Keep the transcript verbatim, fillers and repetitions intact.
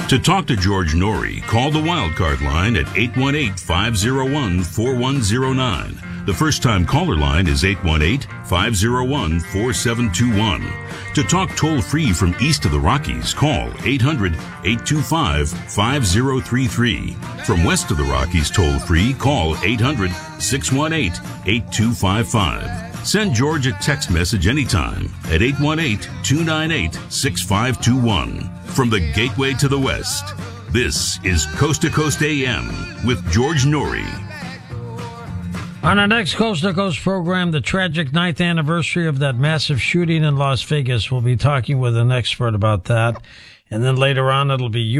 To talk to George Norrie, call the Wildcard line at eight one eight, five oh one, four one oh nine. The first-time caller line is eight one eight, five oh one, four seven two one. To talk toll-free from east of the Rockies, call eight hundred, eight two five, five oh three three. From west of the Rockies toll-free, call eight hundred, six one eight, eight two five five. Send George a text message anytime at eight one eight, two nine eight, six five two one. From the Gateway to the West, this is Coast to Coast A M with George Norrie. On our next Coast to Coast program, the tragic ninth anniversary of that massive shooting in Las Vegas. We'll be talking with an expert about that. And then later on, it'll be you.